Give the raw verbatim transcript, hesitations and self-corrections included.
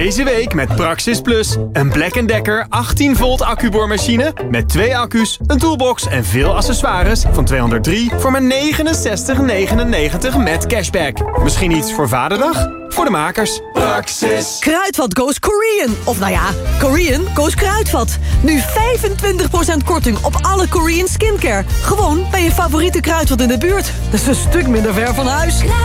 Deze week met Praxis Plus. Een Black Decker achttien volt accuboormachine met twee accu's, een toolbox en veel accessoires van tweehonderddrie voor maar negenenzestig negenennegentig met cashback. Misschien iets voor Vaderdag? Voor de makers. Praxis. Kruidvat goes Korean. Of nou ja, Korean goes Kruidvat. Nu vijfentwintig procent korting op alle Korean skincare. Gewoon bij je favoriete Kruidvat in de buurt. Dat is een stuk minder ver van huis.